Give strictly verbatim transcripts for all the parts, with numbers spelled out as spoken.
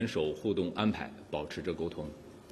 人手互动安排保持着沟通。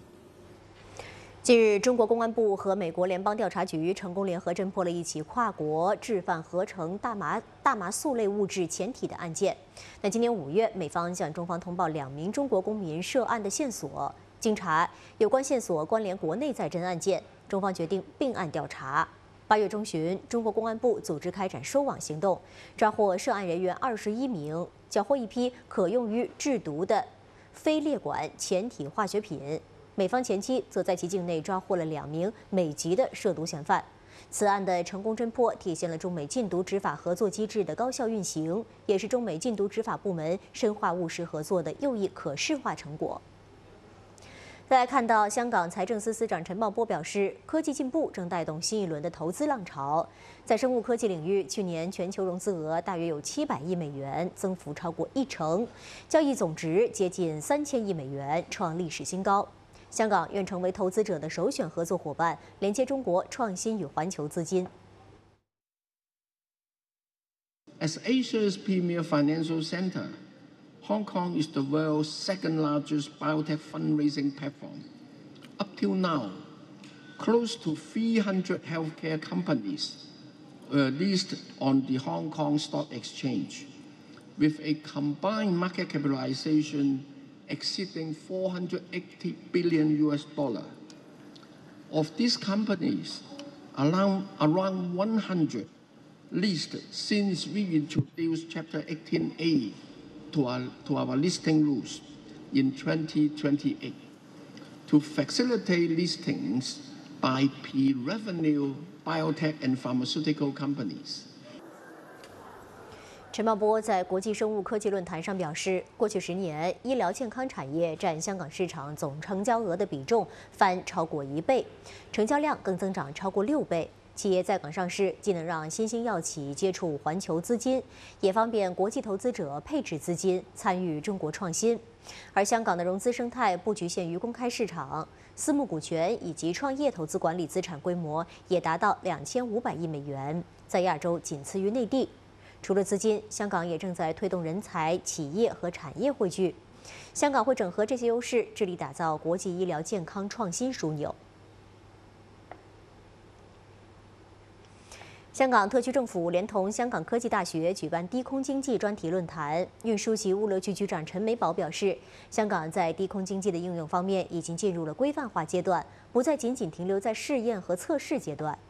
近日，中国公安部和美国联邦调查局成功联合侦破了一起跨国制贩合成大麻大麻素类物质前体的案件。那今年五月，美方向中方通报两名中国公民涉案的线索，经查，有关线索关联国内在侦案件，中方决定并案调查。八月中旬，中国公安部组织开展收网行动，抓获涉案人员二十一名，缴获一批可用于制毒的非列管前体化学品。美方前期则在其境内抓获了两名美籍的涉毒嫌犯。此案的成功侦破，体现了中美禁毒执法合作机制的高效运行，也是中美禁毒执法部门深化务实合作的又一可视化成果。再来看到，香港财政司司长陈茂波表示，科技进步正带动新一轮的投资浪潮。在生物科技领域，去年全球融资额大约有七百亿美元，增幅超过一成，交易总值接近三千亿美元，创历史新高。香港愿成为投资者的首选合作伙伴，连接中国创新与环球资金。 As Asia's premier financial center, Hong Kong is the world's second-largest biotech fundraising platform. Up till now, close to three hundred healthcare companies were listed on the Hong Kong Stock Exchange, with a combined market capitalization exceeding four hundred eighty billion U S dollar. Of these companies, around, around one hundred listed since we introduced Chapter eighteen A to our, to our listing rules in twenty twenty-eight to facilitate listings by pre-revenue biotech and pharmaceutical companies. 陈茂波在国际生物科技论坛上表示，过去十年，医疗健康产业占香港市场总成交额的比重翻超过一倍，成交量更增长超过六倍。企业在港上市，既能让新兴药企接触环球资金，也方便国际投资者配置资金参与中国创新。而香港的融资生态不局限于公开市场，私募股权以及创业投资管理资产规模也达到两千五百亿美元，在亚洲仅次于内地。除了资金，香港也正在推动人才、企业和产业汇聚。香港会整合这些优势，致力打造国际医疗健康创新枢纽。香港特区政府连同香港科技大学举办低空经济专题论坛，运输及物流局局长陈美宝表示，香港在低空经济的应用方面已经进入了规范化阶段，不再仅仅停留在试验和测试阶段。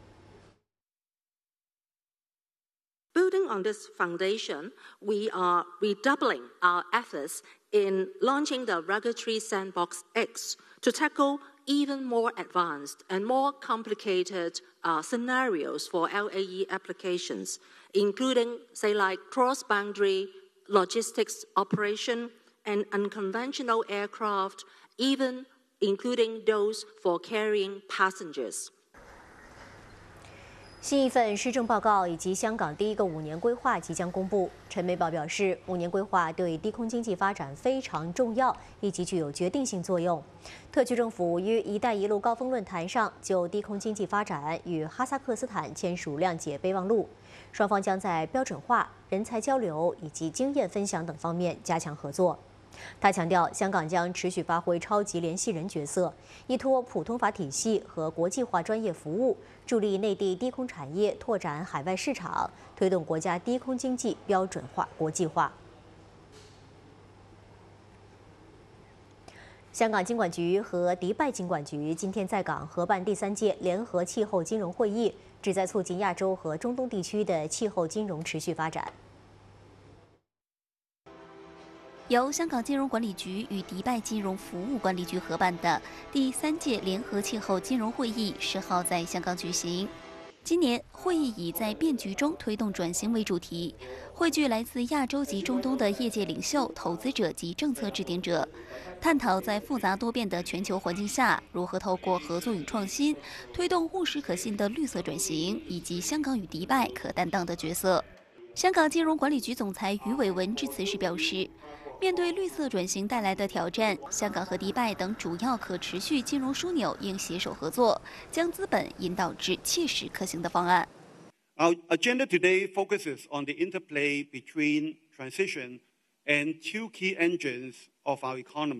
Building on this foundation, we are redoubling our efforts in launching the Regulatory Sandbox X to tackle even more advanced and more complicated uh, scenarios for L A E applications, including, say, like cross-boundary logistics operation and unconventional aircraft, even including those for carrying passengers. 新一份施政报告以及香港第一个五年规划即将公布。陈美宝表示，五年规划对低空经济发展非常重要，以及具有决定性作用。特区政府于“一带一路”高峰论坛上就低空经济发展与哈萨克斯坦签署谅解备忘录，双方将在标准化、人才交流以及经验分享等方面加强合作。他强调，香港将持续发挥超级联系人角色，依托普通法体系和国际化专业服务，助力内地低空产业拓展海外市场，推动国家低空经济标准化、国际化。香港经管局和迪拜经管局今天在港合办第三届联合气候金融会议，旨在促进亚洲和中东地区的气候金融持续发展。 由香港金融管理局与迪拜金融服务管理局合办的第三届联合气候金融会议十号在香港举行。今年会议以在变局中推动转型为主题，汇聚来自亚洲及中东的业界领袖、投资者及政策制定者，探讨在复杂多变的全球环境下，如何透过合作与创新，推动务实可信的绿色转型，以及香港与迪拜可担当的角色。香港金融管理局总裁余伟文致辞时表示，面对绿色转型带来的挑战，香港和迪拜等主要可持续金融枢纽应携手合作，将资本引导至切实可行的方案。 Our agenda today focuses on the interplay between transition and two key engines of our economy.